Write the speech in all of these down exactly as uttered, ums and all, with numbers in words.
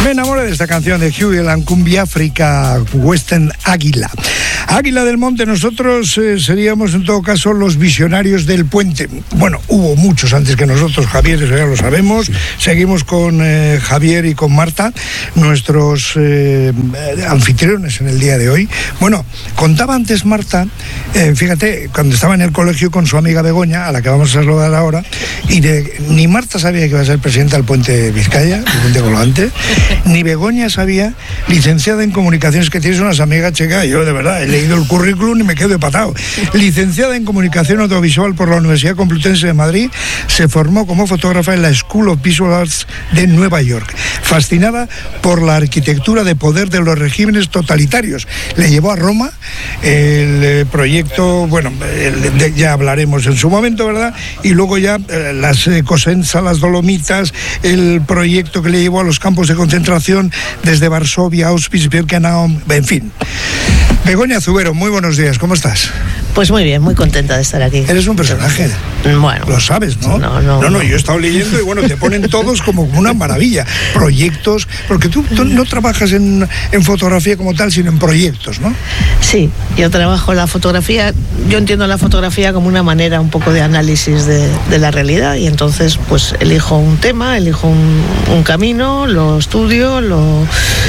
Me enamoré de esta canción de Huey and Cumbia África Western Águila. Águila del Monte, nosotros eh, seríamos en todo caso los visionarios del puente. Bueno, hubo muchos antes que nosotros, Javier, eso ya lo sabemos. Seguimos con eh, Javier y con Marta, nuestros eh, anfitriones en el día de hoy. Bueno, contaba antes Marta, eh, fíjate, cuando estaba en el colegio con su amiga Begoña, a la que vamos a saludar ahora, y de, ni Marta sabía que iba a ser presidenta del puente de Vizcaya, el puente colgante, ni Begoña sabía, licenciada en comunicaciones, que tienes unas amigas chicas, yo de verdad he leído el currículum y me quedo empatado. Licenciada en comunicación audiovisual por la Universidad Complutense de Madrid, se formó como fotógrafa en la School of Visual Arts de Nueva York. Fascinada por la arquitectura de poder de los regímenes totalitarios, le llevó a Roma el eh, proyecto, bueno, el, de, ya hablaremos en su momento, ¿verdad? Y luego ya eh, las eh, Cosenza, las Dolomitas, el proyecto que le llevó a los campos de concentración desde Varsovia, Auschwitz, Birkenau, en fin. Begoña Zubero, muy buenos días, ¿cómo estás? Pues muy bien, muy contenta de estar aquí. Eres un personaje. Bueno. Lo sabes, ¿no? No, no. No, no, yo he estado leyendo y bueno, te ponen todos como una maravilla. Proyectos, porque tú, tú no trabajas en, en fotografía como tal, sino en proyectos, ¿no? Sí, yo trabajo la fotografía, yo entiendo la fotografía como una manera un poco de análisis de, de la realidad, y entonces pues elijo un tema, elijo un, un camino, lo estudio, lo...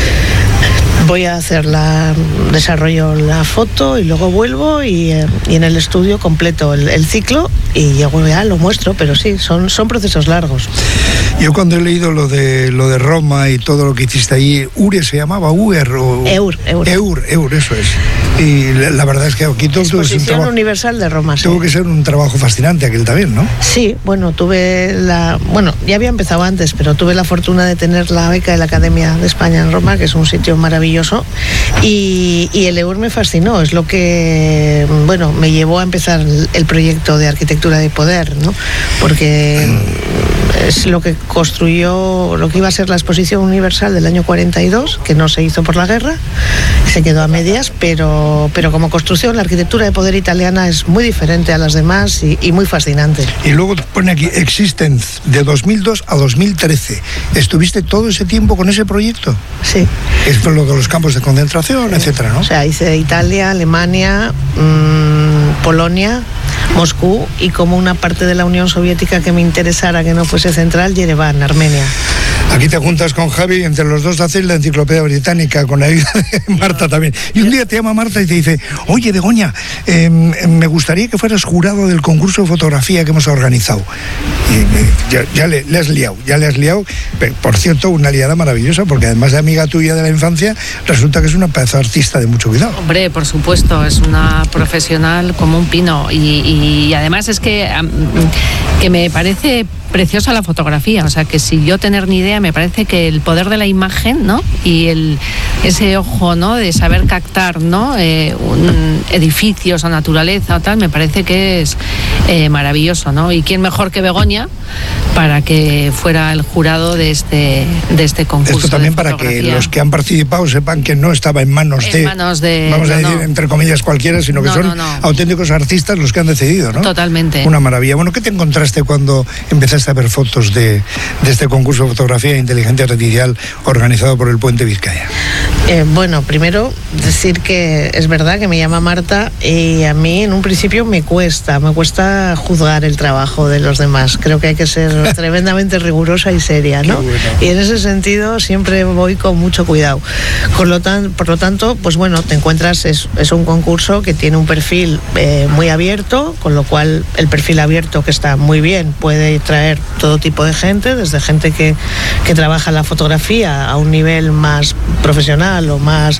voy a hacer la, desarrollo la foto y luego vuelvo y, eh, y en el estudio completo el, el ciclo y luego ya lo muestro, pero sí, son, son procesos largos. Yo cuando he leído lo de lo de Roma y todo lo que hiciste ahí, Ure se llamaba Uer o Eur, Eur. Eur, Eur, eso es. Y la, la verdad es que aquí todo Exposición es un trabajo Universal de Roma. Tuvo sí. que ser un trabajo fascinante aquel también, ¿no? Sí, bueno, tuve la, bueno, ya había empezado antes, pero tuve la fortuna de tener la beca de la Academia de España en Roma, que es un sitio maravilloso, y, y el Eur me fascinó, es lo que, bueno, me llevó a empezar el, el proyecto de arquitectura de poder, ¿no? Porque es lo que construyó, lo que iba a ser la Exposición Universal del año cuarenta y dos, que no se hizo por la guerra, se quedó a medias, pero, pero como construcción la arquitectura de poder italiana es muy diferente a las demás y, y muy fascinante. Y luego pone aquí Existence, de dos mil dos a dos mil trece. ¿Estuviste todo ese tiempo con ese proyecto? Sí. Es por lo de los campos de concentración, sí, etcétera, ¿no? O sea, hice Italia, Alemania, mmm, Polonia, Moscú, y como una parte de la Unión Soviética que me interesara que no fuese central, Yerevan, Armenia. Aquí te juntas con Javi y entre los dos hacéis la enciclopedia británica con la ayuda de Marta también. Y un día te llama Marta y te dice, oye, Begoña, eh, me gustaría que fueras jurado del concurso de fotografía que hemos organizado. Y eh, ya, ya le, le has liado, ya le has liado. Por cierto, una liada maravillosa, porque además de amiga tuya de la infancia, resulta que es una pedazo de artista de mucho cuidado. Hombre, por supuesto, es una profesional como un pino. Y, y además es que, que me parece preciosa la fotografía, o sea que si yo tener ni idea, me parece que el poder de la imagen, ¿no? Y el ese ojo, ¿no? De saber captar, ¿no? Eh, un, edificios o naturaleza o tal, me parece que es eh, maravilloso, ¿no? Y quién mejor que Begoña para que fuera el jurado de este de este concurso. Esto también para que los que han participado sepan que no estaba en manos en de, manos de vamos a no, decir no. entre comillas cualquiera, sino que no, son no, no. auténticos artistas los que han decidido, ¿no? Totalmente. Una maravilla. Bueno, ¿qué te encontraste cuando empezaste a ver fotos de, de este concurso de fotografía e inteligencia artificial organizado por el Puente Vizcaya? Eh, bueno, primero decir que es verdad que me llama Marta y a mí en un principio me cuesta, me cuesta juzgar el trabajo de los demás. Creo que hay que ser tremendamente rigurosa y seria, ¿no? Bueno. Y en ese sentido siempre voy con mucho cuidado. Por lo, tan, por lo tanto, pues bueno, te encuentras, es, es un concurso que tiene un perfil eh, muy abierto, con lo cual el perfil abierto, que está muy bien, puede traer todo tipo de gente, desde gente que, que trabaja la fotografía a un nivel más profesional o más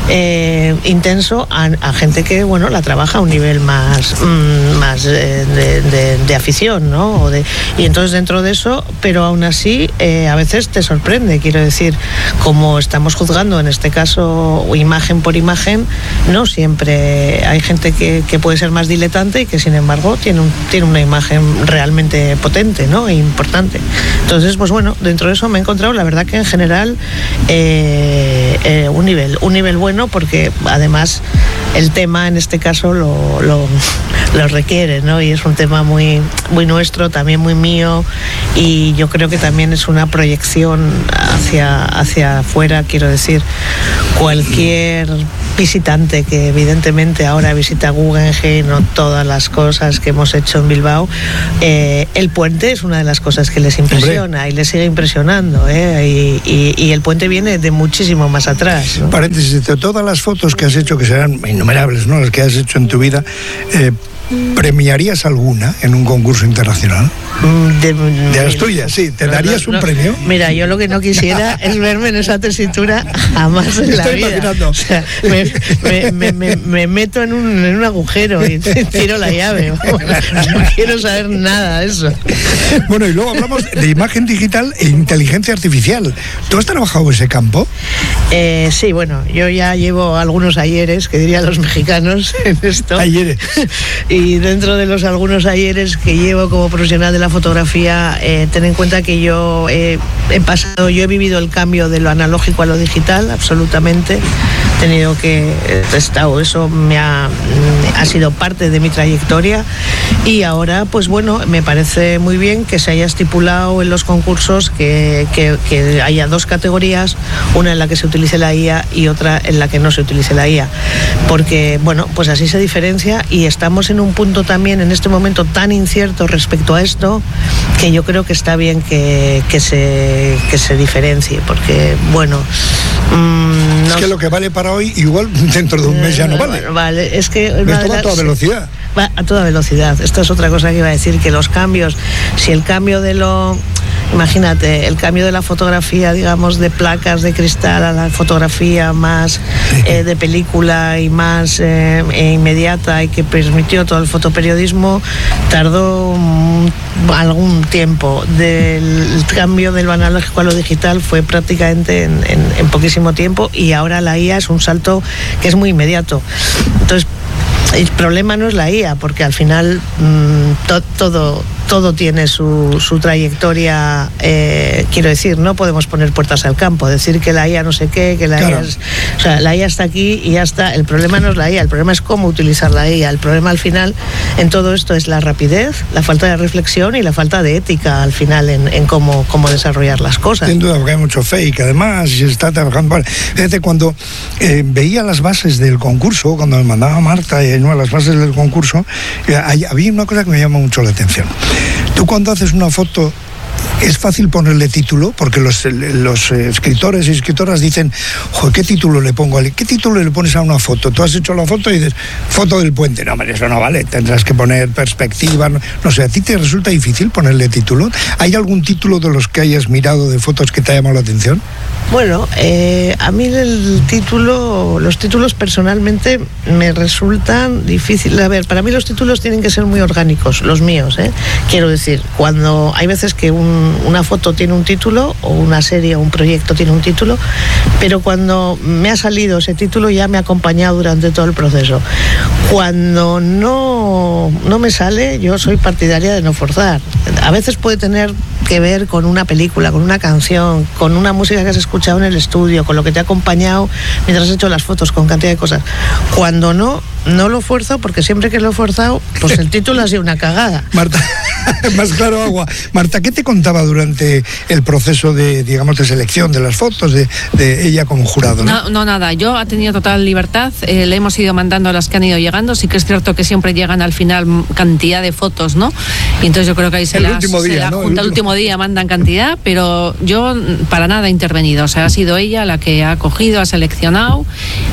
eh, intenso, a, a gente que, bueno, la trabaja a un nivel más, mmm, más eh, de, de, de afición, ¿no? O de, y entonces dentro de eso, pero aún así eh, a veces te sorprende, quiero decir, como estamos juzgando en este caso imagen por imagen, no siempre hay gente que, que puede ser más diletante y que sin embargo tiene, un, tiene una imagen realmente potente, ¿no? E importante. Entonces, pues bueno, dentro de eso concurso me he encontrado, la verdad que en general, eh, eh, un nivel, un nivel bueno, porque además el tema en este caso lo, lo, lo requiere, ¿no? Y es un tema muy, muy nuestro, también muy mío, y yo creo que también es una proyección hacia, hacia afuera, quiero decir, cualquier visitante que evidentemente ahora visita Guggenheim, no todas las cosas que hemos hecho en Bilbao, eh, el puente es una de las cosas que les impresiona. Hombre. Y les sigue impresionando, ¿eh? y, y, y el puente viene de muchísimo más atrás, ¿no? Paréntesis, de todas las fotos que has hecho, que serán innumerables, ¿no?, las que has hecho en tu vida, eh, ¿premiarías alguna en un concurso internacional? De, de las tuyas, sí. ¿Te no, darías no, un no. premio? Mira, yo lo que no quisiera es verme en esa tesitura jamás en la Estoy vida. Imaginando. O sea, me, me, me, me, me meto en un, en un agujero y tiro la llave. No quiero saber nada de eso. Bueno, y luego hablamos de imagen digital e inteligencia artificial. ¿Tú has trabajado en ese campo? Eh, sí, bueno, yo ya llevo algunos ayeres, que dirían los mexicanos, en esto. Ayeres. Y dentro de los algunos ayeres que llevo como profesional de la fotografía, eh, ten en cuenta que yo eh, he pasado, yo he vivido el cambio de lo analógico a lo digital, absolutamente. He tenido que, he estado, eso me ha, ha sido parte de mi trayectoria, y ahora, pues bueno, me parece muy bien que se haya estipulado en los concursos que, que, que haya dos categorías, una en la que se utilice la I A y otra en la que no se utilice la I A, porque, bueno, pues así se diferencia, y estamos en un punto también en este momento tan incierto respecto a esto, que yo creo que está bien que, que, se, que se diferencie, porque, bueno... Mmm, es que lo que vale para hoy, igual dentro de un mes ya no vale. Bueno, vale, es que... Esto va a toda velocidad. Va a toda velocidad. Esto es otra cosa que iba a decir, que los cambios, si el cambio de lo... Imagínate, el cambio de la fotografía, digamos, de placas de cristal a la fotografía más eh, de película y más eh, e inmediata, y que permitió todo el fotoperiodismo, tardó um, algún tiempo. Del cambio de lo analógico a lo digital fue prácticamente en, en, en poquísimo tiempo, y ahora la I A es un salto que es muy inmediato. Entonces, el problema no es la I A, porque al final mmm, to, todo... todo tiene su, su trayectoria, eh, quiero decir, no podemos poner puertas al campo, decir que la I A no sé qué, que la claro. I A es, o sea, la I A está aquí y ya está. El problema no es la I A, el problema es cómo utilizar la I A. El problema al final en todo esto es la rapidez, la falta de reflexión y la falta de ética al final en, en cómo, cómo desarrollar las cosas. Sin duda, porque hay mucho fake, además, y se está trabajando. Fíjate, cuando eh, veía las bases del concurso, cuando me mandaba Marta y no, las bases del concurso, eh, había una cosa que me llama mucho la atención. Tú cuando haces una foto, es fácil ponerle título, porque los, los escritores y escritoras dicen, joder, ¿qué título le pongo? ¿Qué título le pones a una foto? Tú has hecho la foto y dices, foto del puente. No, hombre, eso no vale, tendrás que poner perspectiva. No, no sé, ¿a ti te resulta difícil ponerle título? ¿Hay algún título de los que hayas mirado de fotos que te ha llamado la atención? Bueno, eh, a mí el título, los títulos personalmente me resultan difíciles. A ver, para mí los títulos tienen que ser muy orgánicos, los míos, ¿eh? Quiero decir, cuando hay veces que un, una foto tiene un título, o una serie o un proyecto tiene un título, pero cuando me ha salido ese título ya me ha acompañado durante todo el proceso. Cuando no, no me sale, yo soy partidaria de no forzar. A veces puede tener que ver con una película, con una canción, con una música que has escuchado en el estudio, con lo que te ha acompañado mientras has hecho las fotos, con cantidad de cosas. Cuando no, no lo fuerzo, porque siempre que lo he forzado, pues el título ha sido una cagada. Marta, más claro agua. Marta, ¿qué te contaba durante el proceso de, digamos, de selección de las fotos de, de ella como jurado? ¿no? No, no, nada. Yo ha tenido total libertad. Eh, le hemos ido mandando a las que han ido llegando. Sí que es cierto que siempre llegan al final cantidad de fotos, ¿no? Y entonces yo creo que ahí se el las último día, se la ¿no? junta el último día, mandan cantidad, pero yo para nada he intervenido. O sea, ha sido ella la que ha cogido, ha seleccionado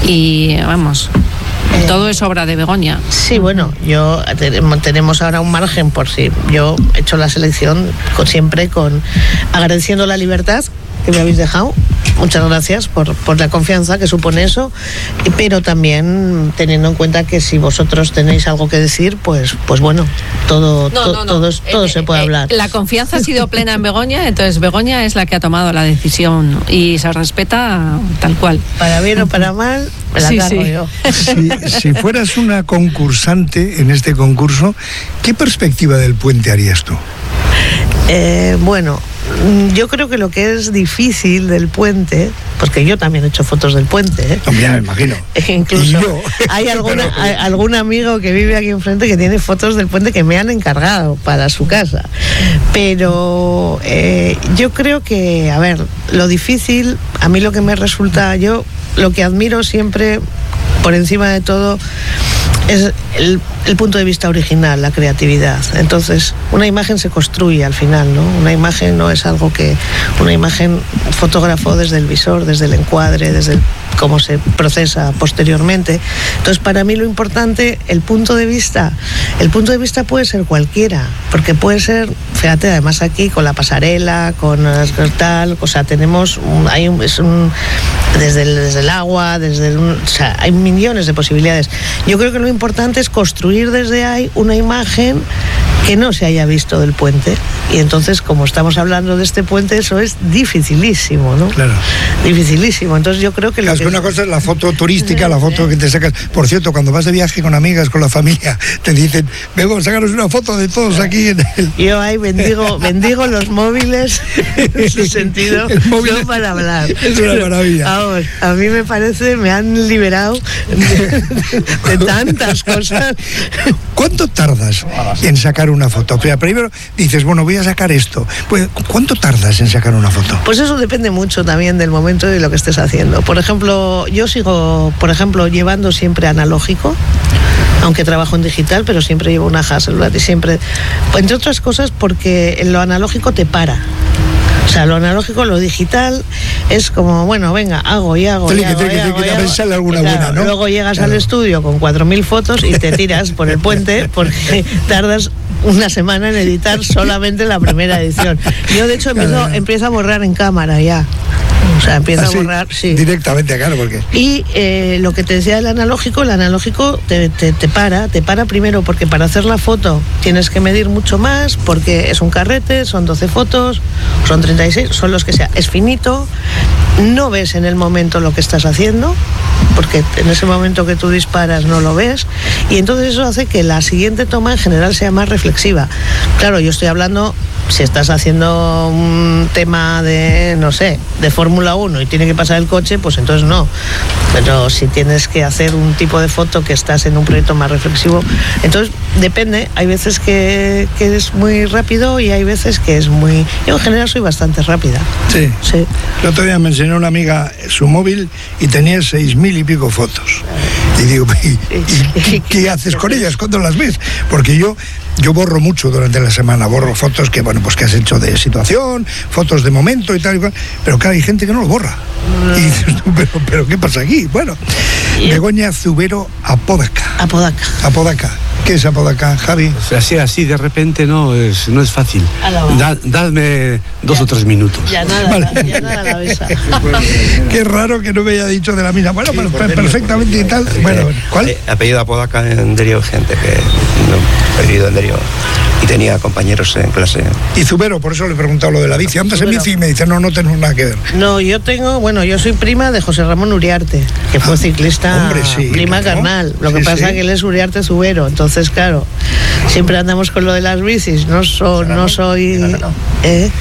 y vamos. Eh, todo es obra de Begoña. Sí, bueno, yo tenemos ahora un margen por si yo he hecho la selección con, siempre con agradeciendo la libertad que me habéis dejado. Muchas gracias por, por la confianza que supone eso, pero también teniendo en cuenta que si vosotros tenéis algo que decir, pues, pues bueno, todo, no, to, no, no. todo, todo eh, se puede eh, hablar. La confianza ha sido plena en Begoña, entonces Begoña es la que ha tomado la decisión y se respeta tal cual. Para bien o para mal, me la sí, agarro sí. yo. Si, si fueras una concursante en este concurso, ¿qué perspectiva del puente harías tú? Eh, bueno, yo creo que lo que es difícil del puente, porque yo también he hecho fotos del puente, ¿eh? También me imagino. Incluso hay alguna, Pero... hay algún amigo que vive aquí enfrente que tiene fotos del puente que me han encargado para su casa. Pero eh, yo creo que, a ver, lo difícil, a mí lo que me resulta, yo lo que admiro siempre, por encima de todo, es el, el punto de vista original, la creatividad. Entonces, una imagen se construye al final, ¿no? Una imagen no es algo que... Una imagen, fotógrafo desde el visor, desde el encuadre, desde el, cómo se procesa posteriormente. Entonces, para mí lo importante, el punto de vista, el punto de vista puede ser cualquiera, porque puede ser, fíjate, además aquí con la pasarela, con tal, o sea, tenemos, un, hay un, es un, desde el, desde el agua, desde el, o sea, hay millones de posibilidades. Yo creo que lo importante es construir desde ahí una imagen que no se haya visto del puente. Y entonces, como estamos hablando de este puente, eso es dificilísimo, ¿no? Claro. Dificilísimo. Entonces yo creo que... Claro, lo es que... que una cosa es la foto turística, la foto que te sacas. Por cierto, cuando vas de viaje con amigas, con la familia, te dicen, vengo a sacaros una foto de todos aquí en el... Yo ahí bendigo, bendigo los móviles en ese sentido, no para hablar. Es una maravilla. Vamos, a mí me parece, me han liberado de, de tantas cosas. ¿Cuánto tardas en sacar una foto? O sea, primero dices, bueno, voy a sacar esto. Pues, ¿cuánto tardas en sacar una foto? Pues eso depende mucho también del momento y de lo que estés haciendo. Por ejemplo, yo sigo, por ejemplo, llevando siempre analógico, aunque trabajo en digital, pero siempre llevo una Hasselblad y siempre, entre otras cosas, porque en lo analógico te para. O sea, lo analógico, lo digital es como, bueno, venga, hago y hago y hago, y hago, y hago. Sale alguna Claro, buena, ¿no? Luego llegas Claro. al estudio con cuatro mil fotos y te tiras por el puente porque tardas una semana en editar solamente la primera edición. Yo, de hecho, empiezo, empiezo a borrar en cámara ya. O sea, empieza Así, a borrar, sí. Directamente, claro, porque... Y eh, lo que te decía del analógico, el analógico te, te, te para, te para primero porque para hacer la foto tienes que medir mucho más, porque es un carrete, son doce fotos, son treinta y seis, son los que sea, es finito, no ves en el momento lo que estás haciendo, porque en ese momento que tú disparas no lo ves, y entonces eso hace que la siguiente toma en general sea más reflexiva. Claro, yo estoy hablando, si estás haciendo un tema de, no sé, de Fórmula uno y tiene que pasar el coche, pues entonces no. Pero si tienes que hacer un tipo de foto que estás en un proyecto más reflexivo, entonces depende. Hay veces que, que es muy rápido y hay veces que es muy... Yo en general soy bastante rápida. Sí. Sí. El otro día me enseñó una amiga su móvil y tenía seis mil y pico fotos. Y digo, ¿y, y qué haces con ellas? ¿Cuándo las ves? Porque yo... Yo borro mucho durante la semana, borro fotos que, bueno, pues que has hecho de situación, fotos de momento y tal y cual, pero claro, hay gente que no lo borra. No. Y dices, pero, pero ¿qué pasa aquí? Bueno, Begoña Zubero Apodaca. Apodaca. Apodaca. ¿Qué es Apodaca, Javi? O sea, así, así de repente no es, no es fácil. Da, dadme dos ya, o tres minutos. Ya nada, vale. la, ya nada la besa. Qué raro que no me haya dicho de la misma. Bueno, sí, pero, perfectamente y tal. Bueno, ¿cuál? Apellido Apodaca en Derio, gente que no, he vivido en Derio y tenía compañeros en clase. Y Zubero, por eso le he preguntado lo de la bici. ¿Andas en bici? Y me dice, no, no tenemos nada que ver. No, yo tengo, bueno, yo soy prima de José Ramón Uriarte, que fue ah, ciclista, hombre, sí, prima ¿no? carnal. Lo que sí, pasa es sí. que él es Uriarte Zubero, entonces, claro, siempre andamos con lo de las bicis. No, so, no soy... ¿Eh?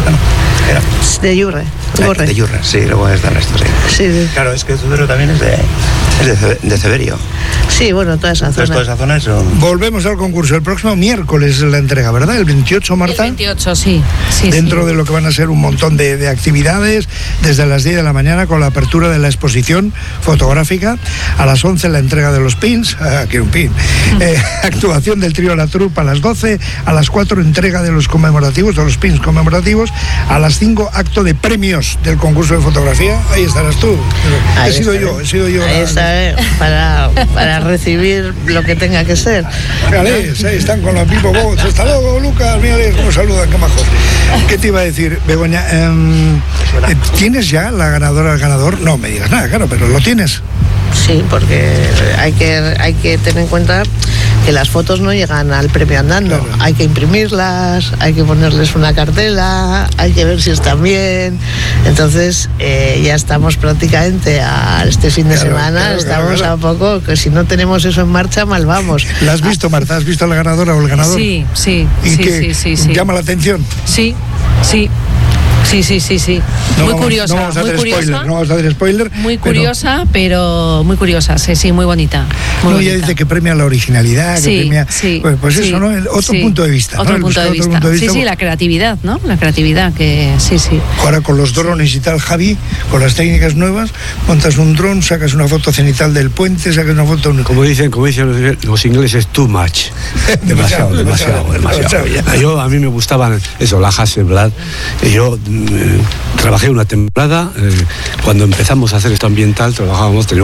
De Yurre. De, de Yurre, sí, luego es de Ernesto, sí. sí, sí. Claro, es que Zubero también es de, es de, de Ceberio. Sí, bueno, toda esa zona. Toda esa zona es un... Volvemos al concurso. El próximo miércoles es la entrega, ¿verdad? El veintiocho, Marta. El veintiocho, sí. sí Dentro sí. de lo que van a ser un montón de, de actividades, desde las diez de la mañana con la apertura de la exposición fotográfica, a las once la entrega de los pins, ah, que un pin, eh, actuación del trío La Troupe a las doce, a las cuatro entrega de los conmemorativos, de los pins conmemorativos, a las cinco acto de premios del concurso de fotografía. Ahí estarás tú. Ahí he sido yo, he sido yo. Ahí estaré para, para recibir lo que tenga que ser. Mírales, ahí están con los Pipo Bots. Hasta luego, Lucas, mírales cómo saludan, qué majos. ¿Qué te iba a decir, Begoña? Eh, ¿Tienes ya la ganadora, el ganador? No me digas nada, claro, pero lo tienes. Sí, porque hay que, hay que tener en cuenta que las fotos no llegan al premio andando. Claro. Hay que imprimirlas, hay que ponerles una cartela, hay que ver si están bien. Entonces, eh, ya estamos prácticamente a este fin de claro, semana, claro, estamos claro, claro. a poco, que si no tenemos eso en marcha, mal vamos. ¿La has visto, Marta? ¿Has visto a la ganadora o el ganador? Sí, sí. ¿Y sí, que sí, sí, sí. llama la atención? Sí, sí. Sí, sí, sí, sí. No muy vamos, curiosa, no vamos a muy hacer curiosa. Spoiler, no vamos a hacer spoiler. Muy pero- curiosa, pero, muy curiosa, sí, sí, muy bonita. Muy no, bonita. ella dice que premia la originalidad, que Sí, premia. sí, pues, pues sí, eso, ¿no? El otro sí. punto de vista. Otro, ¿no? El punto, buscar de otro vista. punto de Sí, vista. sí, la creatividad, ¿no? La creatividad, que sí, sí. Ahora con los drones y tal, Javi, con las técnicas nuevas, montas un dron, sacas una foto cenital del puente, sacas una foto. Como dicen, como dicen los, los ingleses, too much. Demasiado, demasiado, demasiado, demasiado. demasiado, ya. Yo, a mí me gustaban eso, la Hasselblad. Y yo eh, trabajé una temporada, eh, cuando empezamos a hacer esto ambiental, trabajábamos, teníamos